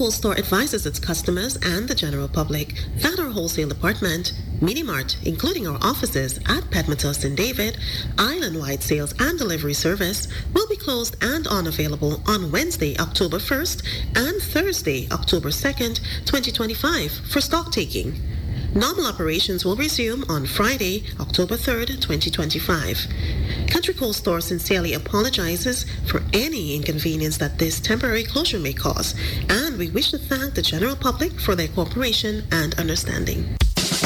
Cold Store advises its customers and the general public that our wholesale department, Minimart, including our offices at Pedmatus in David, island-wide sales and delivery service will be closed and unavailable on Wednesday, October 1st and Thursday, October 2nd, 2025 for stock taking. Normal operations will resume on Friday, October 3rd, 2025. Country Cold Store sincerely apologizes for any inconvenience that this temporary closure may cause, and we wish to thank the general public for their cooperation and understanding.